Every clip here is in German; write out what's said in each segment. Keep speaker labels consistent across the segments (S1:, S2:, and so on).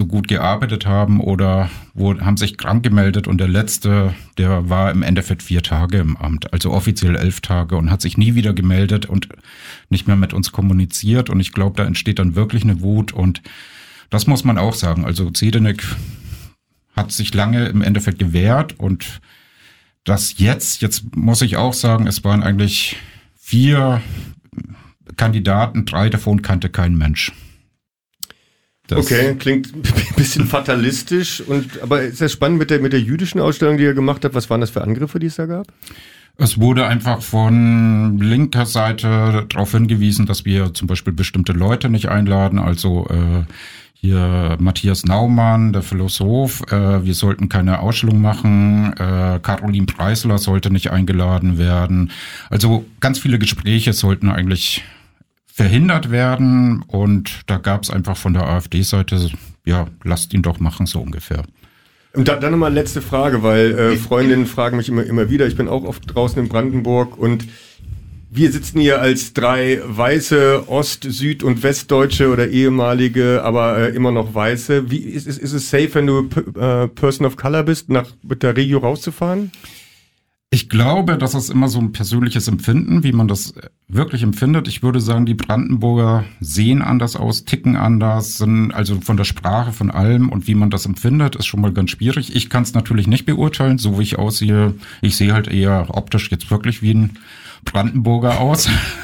S1: gut gearbeitet haben oder haben sich krank gemeldet und der letzte, der war im Endeffekt 4 Tage im Amt, also offiziell 11 Tage und hat sich nie wieder gemeldet und nicht mehr mit uns kommuniziert und ich glaube, da entsteht dann wirklich eine Wut und das muss man auch sagen. Also Zdeněk hat sich lange im Endeffekt gewehrt und das jetzt muss ich auch sagen, es waren eigentlich 4 Kandidaten, 3 davon kannte kein Mensch.
S2: Okay, klingt ein bisschen fatalistisch. Aber ist das spannend mit der jüdischen Ausstellung, die ihr gemacht habt? Was waren das für Angriffe, die es da gab?
S1: Es wurde einfach von linker Seite darauf hingewiesen, dass wir zum Beispiel bestimmte Leute nicht einladen. Also hier Matthias Naumann, der Philosoph, wir sollten keine Ausstellung machen. Caroline Preisler sollte nicht eingeladen werden. Also ganz viele Gespräche sollten eigentlich verhindert werden. Und da gab es einfach von der AfD-Seite, ja, lasst ihn doch machen, so ungefähr.
S2: Und dann nochmal letzte Frage, weil Freundinnen fragen mich immer wieder. Ich bin auch oft draußen in Brandenburg und wir sitzen hier als 3 weiße Ost-, Süd- und Westdeutsche oder ehemalige, aber immer noch Weiße. Wie ist es safe, wenn du Person of Color bist, mit der Regio rauszufahren?
S1: Ich glaube, das ist immer so ein persönliches Empfinden, wie man das wirklich empfindet. Ich würde sagen, die Brandenburger sehen anders aus, ticken anders, sind also von der Sprache, von allem und wie man das empfindet, ist schon mal ganz schwierig. Ich kann es natürlich nicht beurteilen, so wie ich aussehe. Ich sehe halt eher optisch jetzt wirklich wie ein Brandenburger aus.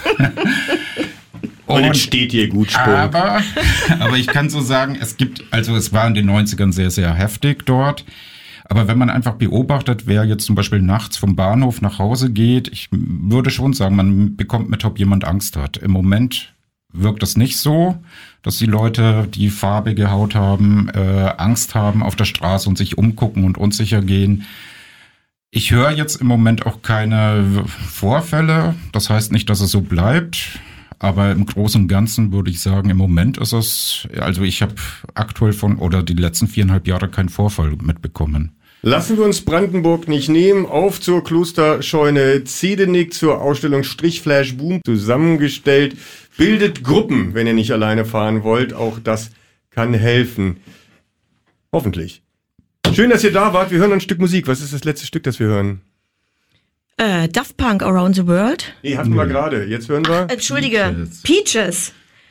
S2: Und jetzt steht hier gut Sprung.
S1: Aber ich kann so sagen, es war in den 90ern sehr, sehr heftig dort. Aber wenn man einfach beobachtet, wer jetzt zum Beispiel nachts vom Bahnhof nach Hause geht, ich würde schon sagen, man bekommt mit, ob jemand Angst hat. Im Moment wirkt das nicht so, dass die Leute, die farbige Haut haben, Angst haben auf der Straße und sich umgucken und unsicher gehen. Ich höre jetzt im Moment auch keine Vorfälle. Das heißt nicht, dass es so bleibt. Aber im Großen und Ganzen würde ich sagen, im Moment ist es, also ich habe aktuell die letzten 4,5 Jahre keinen Vorfall mitbekommen.
S2: Lassen wir uns Brandenburg nicht nehmen. Auf zur Klosterscheune Zdeněk zur Ausstellung Strichflash Boom zusammengestellt. Bildet Gruppen, wenn ihr nicht alleine fahren wollt. Auch das kann helfen. Hoffentlich. Schön, dass ihr da wart. Wir hören ein Stück Musik. Was ist das letzte Stück, das wir hören?
S3: Daft Punk Around the World.
S2: Nee, hatten wir gerade. Jetzt hören wir.
S3: Entschuldige. Peaches.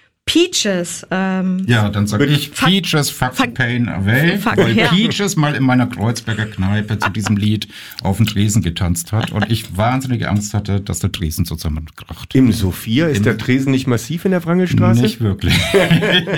S1: Ja, dann sage ich Peaches, fuck the pain away, weil Peaches mal in meiner Kreuzberger Kneipe zu diesem Lied auf den Tresen getanzt hat und ich wahnsinnige Angst hatte, dass der Tresen zusammenkracht.
S2: Im Sophia? Ist der Tresen nicht massiv in der Wrangelstraße?
S1: Nicht wirklich.